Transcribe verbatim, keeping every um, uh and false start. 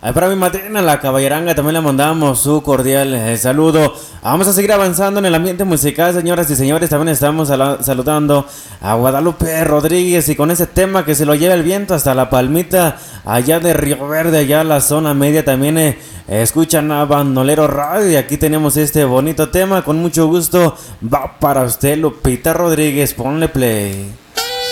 Ahí para mi madrina, la caballeranga, también le mandamos su cordial eh, saludo. Vamos a seguir avanzando en el ambiente musical, señoras y señores. También estamos sal- saludando a Guadalupe Rodríguez y con ese tema que se lo lleva el viento hasta la palmita, allá de Río Verde, allá la zona media. También eh, escuchan a Bandolero Radio y aquí tenemos este bonito tema. Con mucho gusto va para usted, Lupita Rodríguez. Ponle play.